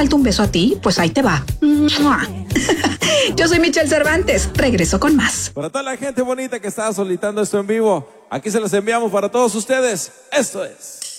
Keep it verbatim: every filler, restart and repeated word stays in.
falta un beso a ti, pues ahí te va. Yo soy Michelle Cervantes, regreso con más. Para toda la gente bonita que está solicitando esto en vivo, aquí se los enviamos para todos ustedes. Esto es...